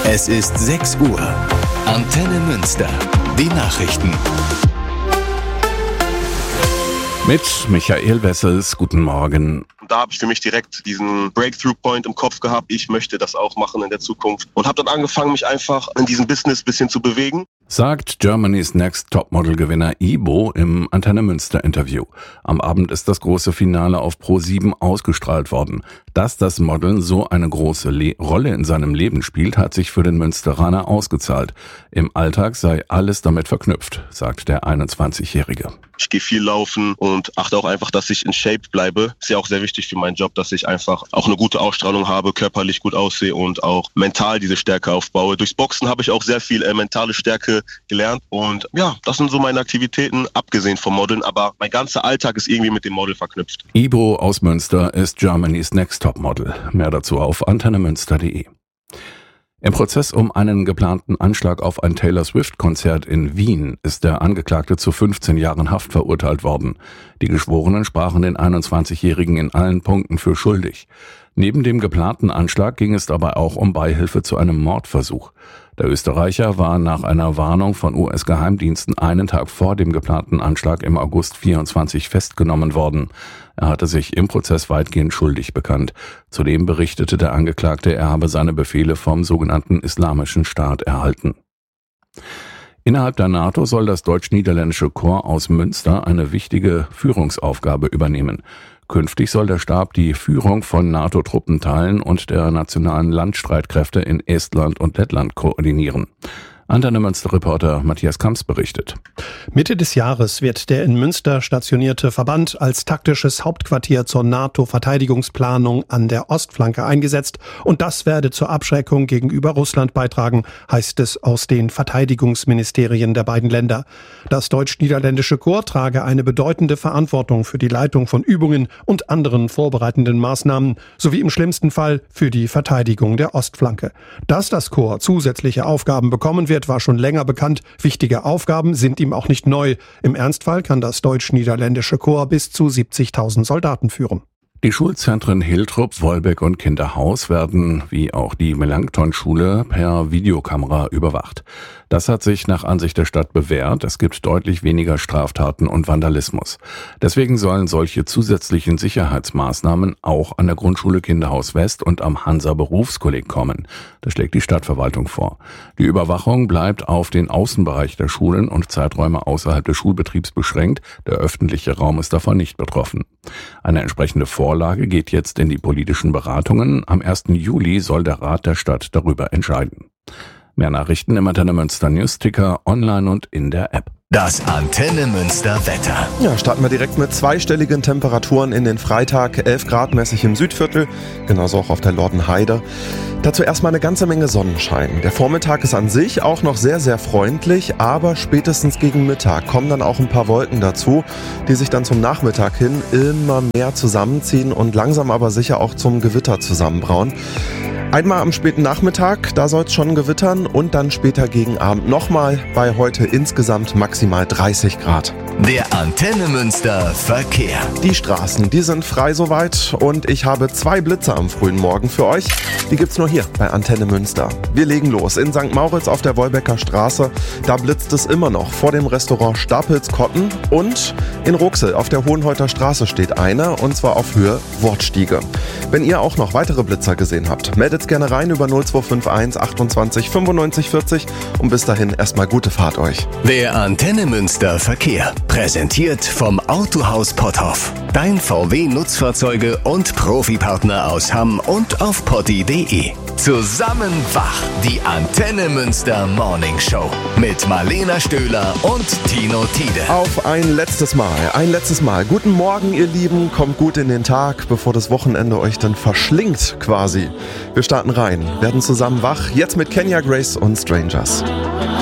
Es ist 6 Uhr. Antenne Münster. Die Nachrichten. Mit Michael Wessels, guten Morgen. Da habe ich für mich direkt diesen Breakthrough-Point im Kopf gehabt. Ich möchte das auch machen in der Zukunft. Und habe dann angefangen, mich einfach in diesem Business ein bisschen zu bewegen. Sagt Germany's Next Topmodel-Gewinner Ibo im Antenne Münster-Interview. Am Abend ist das große Finale auf Pro7 ausgestrahlt worden. Dass das Modeln so eine große Rolle in seinem Leben spielt, hat sich für den Münsteraner ausgezahlt. Im Alltag sei alles damit verknüpft, sagt der 21-Jährige. Ich gehe viel laufen und achte auch einfach, dass ich in Shape bleibe. Ist ja auch sehr wichtig für meinen Job, dass ich einfach auch eine gute Ausstrahlung habe, körperlich gut aussehe und auch mental diese Stärke aufbaue. Durchs Boxen habe ich auch sehr viel mentale Stärke gelernt und ja, das sind so meine Aktivitäten, abgesehen vom Modeln, aber mein ganzer Alltag ist irgendwie mit dem Model verknüpft. Ibo aus Münster ist Germany's Next Topmodel. Mehr dazu auf antennemünster.de. Im Prozess um einen geplanten Anschlag auf ein Taylor Swift-Konzert in Wien ist der Angeklagte zu 15 Jahren Haft verurteilt worden. Die Geschworenen sprachen den 21-Jährigen in allen Punkten für schuldig. Neben dem geplanten Anschlag ging es dabei auch um Beihilfe zu einem Mordversuch. Der Österreicher war nach einer Warnung von US-Geheimdiensten einen Tag vor dem geplanten Anschlag im August 24 festgenommen worden. Er hatte sich im Prozess weitgehend schuldig bekannt. Zudem berichtete der Angeklagte, er habe seine Befehle vom sogenannten Islamischen Staat erhalten. Innerhalb der NATO soll das deutsch-niederländische Korps aus Münster eine wichtige Führungsaufgabe übernehmen. Künftig soll der Stab die Führung von NATO-Truppenteilen und der nationalen Landstreitkräfte in Estland und Lettland koordinieren. Antenne Münster-Reporter Matthias Kamps berichtet. Mitte des Jahres wird der in Münster stationierte Verband als taktisches Hauptquartier zur NATO-Verteidigungsplanung an der Ostflanke eingesetzt und das werde zur Abschreckung gegenüber Russland beitragen, heißt es aus den Verteidigungsministerien der beiden Länder. Das deutsch-niederländische Korps trage eine bedeutende Verantwortung für die Leitung von Übungen und anderen vorbereitenden Maßnahmen sowie im schlimmsten Fall für die Verteidigung der Ostflanke. Dass das Korps zusätzliche Aufgaben bekommen wird, war schon länger bekannt. Wichtige Aufgaben sind ihm auch nicht neu. Im Ernstfall kann das deutsch-niederländische Korps bis zu 70.000 Soldaten führen. Die Schulzentren Hiltrup, Wolbeck und Kinderhaus werden, wie auch die Melanchthon-Schule, per Videokamera überwacht. Das hat sich nach Ansicht der Stadt bewährt. Es gibt deutlich weniger Straftaten und Vandalismus. Deswegen sollen solche zusätzlichen Sicherheitsmaßnahmen auch an der Grundschule Kinderhaus West und am Hansa-Berufskolleg kommen. Das schlägt die Stadtverwaltung vor. Die Überwachung bleibt auf den Außenbereich der Schulen und Zeiträume außerhalb des Schulbetriebs beschränkt. Der öffentliche Raum ist davon nicht betroffen. Eine entsprechende Vorlage geht jetzt in die politischen Beratungen. Am 1. Juli soll der Rat der Stadt darüber entscheiden. Mehr Nachrichten im Antenne Münster News-Ticker, online und in der App. Das Antenne Münster Wetter. Ja, starten wir direkt mit zweistelligen Temperaturen in den Freitag. 11 Grad mäßig im Südviertel, genauso auch auf der Lordenheide. Dazu erstmal eine ganze Menge Sonnenschein. Der Vormittag ist an sich auch noch sehr, sehr freundlich, aber spätestens gegen Mittag kommen dann auch ein paar Wolken dazu, die sich dann zum Nachmittag hin immer mehr zusammenziehen und langsam aber sicher auch zum Gewitter zusammenbrauen. Einmal am späten Nachmittag, da soll es schon gewittern und dann später gegen Abend nochmal bei heute insgesamt maximal 30 Grad. Der Antenne Münster Verkehr. Die Straßen, die sind frei soweit und ich habe 2 Blitzer am frühen Morgen für euch. Die gibt's nur hier bei Antenne Münster. Wir legen los in St. Mauritz auf der Wolbecker Straße. Da blitzt es immer noch vor dem Restaurant Stapels Kotten und in Ruxel auf der Hohenholter Straße steht einer und zwar auf Höhe Wortstiege. Wenn ihr auch noch weitere Blitzer gesehen habt, meldet gerne rein über 0251 28 95 40 und bis dahin erstmal gute Fahrt euch. Der Antenne Münster Verkehr. Präsentiert vom Autohaus Potthoff. Dein VW-Nutzfahrzeuge und Profipartner aus Hamm und auf potti.de. Zusammen wach, die Antenne Münster Morning Show mit Marlena Stöhler und Tino Tiede. Auf ein letztes Mal. Guten Morgen, ihr Lieben. Kommt gut in den Tag, bevor das Wochenende euch dann verschlingt quasi. Wir starten rein, werden zusammen wach. Jetzt mit Kenya Grace und Strangers.